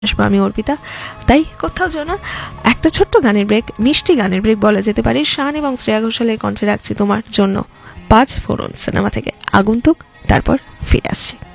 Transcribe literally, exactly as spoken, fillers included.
আসবো আমি অর্পিতা। তাই কোথাও যেও না, একটা ছোট্ট গানের ব্রেক, মিষ্টি গানের ব্রেক বলা যেতে পারে, শান এবং শ্রেয়া ঘোষালের কণ্ঠে রাখছি তোমার জন্য পাঁচ ফোড়ন সিনেমা থেকে আগন্তুক, তারপর ফিরে আসছি।